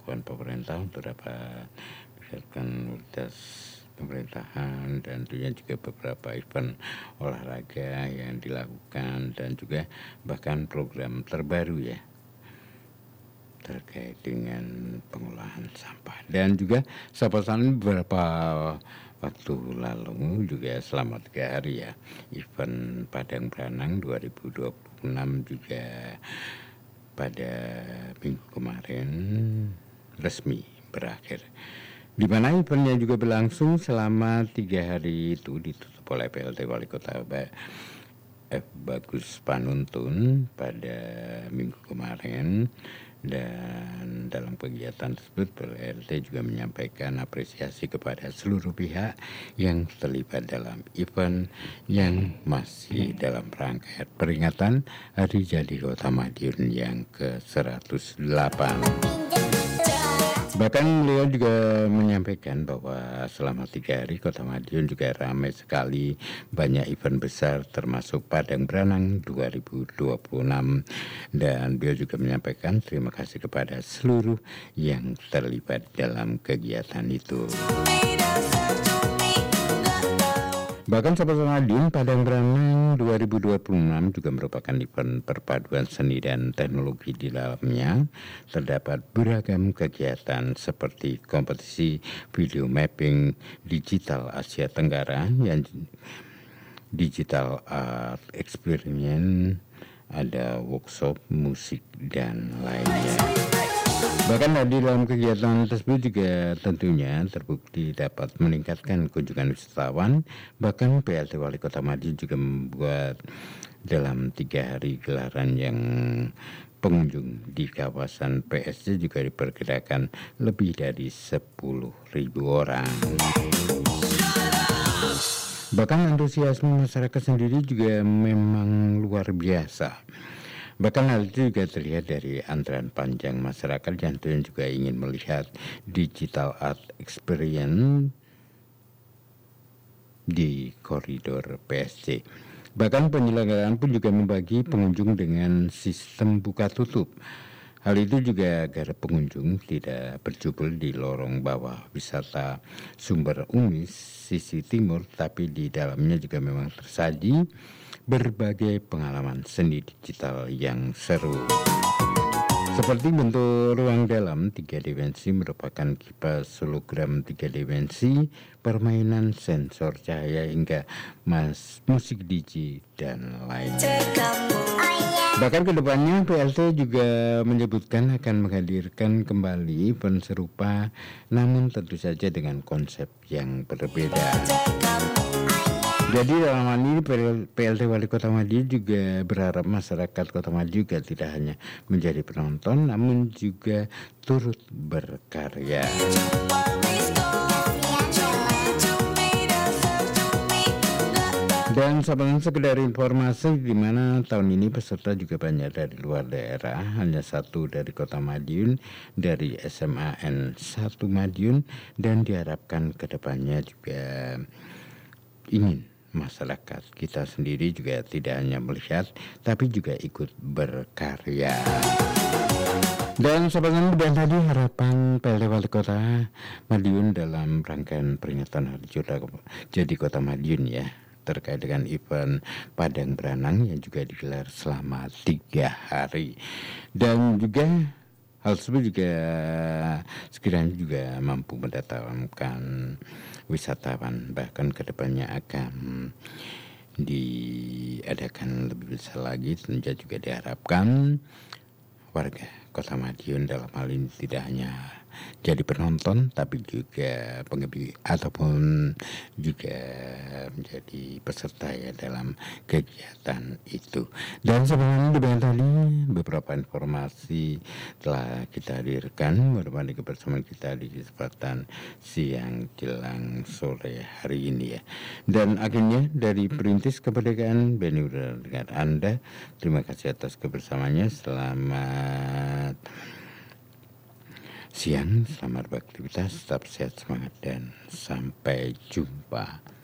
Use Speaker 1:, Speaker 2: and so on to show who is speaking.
Speaker 1: dilakukan pemerintah untuk dapat meningkatkan kualitas pemerintahan, dan tentunya juga beberapa event olahraga yang dilakukan, dan juga bahkan program terbaru ya terkait dengan pengolahan sampah. Dan juga sahabat beberapa waktu lalu juga selama 3 hari ya, event Padang Branang 2026 juga pada minggu kemarin resmi berakhir, di mana eventnya juga berlangsung selama 3 hari itu, ditutup oleh PLT Wali Kota F. Bagus Panuntun pada minggu kemarin. Dan dalam kegiatan tersebut PLT juga menyampaikan apresiasi kepada seluruh pihak yang terlibat dalam event yang masih dalam rangkaian peringatan Hari Jadi Kota Madiun yang ke-108. Bahkan beliau juga menyampaikan bahwa selama 3 hari Kota Madiun juga ramai sekali, banyak event besar termasuk Padang Branang 2026. Dan beliau juga menyampaikan terima kasih kepada seluruh yang terlibat dalam kegiatan itu. Bahkan sahabat Madiun, Padang Branang 2026 juga merupakan event perpaduan seni dan teknologi. Di dalamnya terdapat beragam kegiatan seperti kompetisi video mapping digital Asia Tenggara, yang digital art experience, ada workshop musik dan lainnya. Bahkan di dalam kegiatan tersebut juga tentunya terbukti dapat meningkatkan kunjungan wisatawan. Bahkan PLT Wali Kota Madiun juga membuat dalam 3 hari gelaran yang pengunjung di kawasan PSC juga diperkirakan lebih dari 10.000 orang. Bahkan antusiasme masyarakat sendiri juga memang luar biasa. Bahkan hal itu juga terlihat dari antrean panjang masyarakat yang juga ingin melihat digital art experience di koridor PSC. Bahkan penyelenggaraan pun juga membagi pengunjung dengan sistem buka tutup. Hal itu juga agar pengunjung tidak berjubel di lorong bawah wisata Sumber Umis sisi timur, tapi di dalamnya juga memang tersaji berbagai pengalaman seni digital yang seru. Seperti bentuk ruang dalam 3 dimensi merupakan kipas hologram 3 dimensi, permainan sensor cahaya hingga musik DJ dan lainnya. Bahkan kedepannya PLT juga menyebutkan akan menghadirkan kembali event serupa, namun tentu saja dengan konsep yang berbeda. Jadi dalam hal ini PLT Wali Kota Madiun juga berharap masyarakat Kota Madiun juga tidak hanya menjadi penonton, namun juga turut berkarya. Dan sekedar informasi, di mana tahun ini peserta juga banyak dari luar daerah, hanya 1 dari Kota Madiun, dari SMAN 1 Madiun, dan diharapkan kedepannya juga ingin masyarakat kita sendiri juga tidak hanya melihat, tapi juga ikut berkarya. Dan sahabat dan tadi harapan PLT Wali Kota Madiun dalam rangkaian peringatan Hari Jadi Kota Madiun ya, terkait dengan event Padang Branang yang juga digelar selama 3 hari. Dan juga hal tersebut juga sekiranya juga mampu mendatangkan wisatawan, bahkan kedepannya akan diadakan lebih besar lagi. Tentunya juga diharapkan warga Kota Madiun dalam hal ini tidak hanya jadi penonton, tapi juga penggebi ataupun juga menjadi peserta ya dalam kegiatan itu. Dan sebenarnya dengan tadi beberapa informasi telah kita hadirkan berbanding kebersamaan kita di kesempatan siang jelang sore hari ini ya. Dan akhirnya dari Perintis Kemerdekaan, Beni Udara dengan Anda. Terima kasih atas kebersamaannya. Selamat siang, selamat beraktivitas, tetap sehat, semangat, dan sampai jumpa.